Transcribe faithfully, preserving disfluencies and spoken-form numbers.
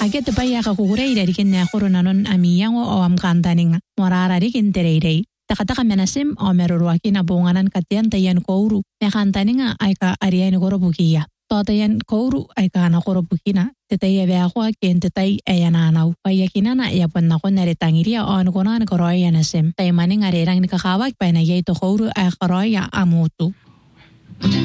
Agete paya ka kukureira rikin na koronanon amiyango o amkantaninga. Morara rikin tereirei. Takataka menasim o meruruaki na bunganan katian tayan kouru. Nekantaninga ay ka ariyan korobukiya. Totayan kouru ay ka na korobukina. Tetaya beakwa kien tetay ayananaw. Payakinana yapon na ko naritangiria o anukunan koroya nasim. Taymaning arirang nikakawag pa na yay to kouru ay koroya amutu.